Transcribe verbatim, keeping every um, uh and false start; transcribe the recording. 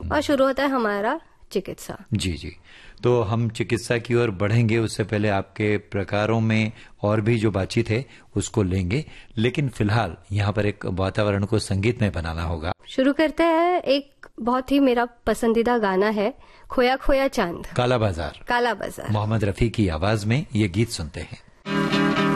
और शुरू होता है हमारा चिकित्सा। जी जी, तो हम चिकित्सा की ओर बढ़ेंगे, उससे पहले आपके प्रकारों में और भी जो बातचीत है उसको लेंगे, लेकिन फिलहाल यहाँ पर एक वातावरण को संगीत में बनाना होगा। शुरू करते हैं, एक बहुत ही मेरा पसंदीदा गाना है खोया खोया चांद, काला बाजार, काला बाजार, मोहम्मद रफी की आवाज में ये गीत सुनते हैं।